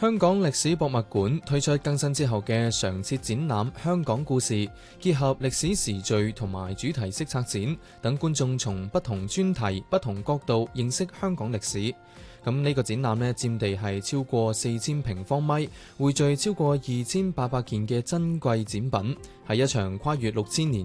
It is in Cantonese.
香港歷史博物館推出更新之後嘅常設展覽《香港故事》，結合歷史時序同埋主題式策展，等觀眾從不同專題、不同角度認識香港歷史。咁呢個展覽呢，佔地係超過4000平方米，匯聚超過2800件嘅珍貴展品，係一場跨越6000年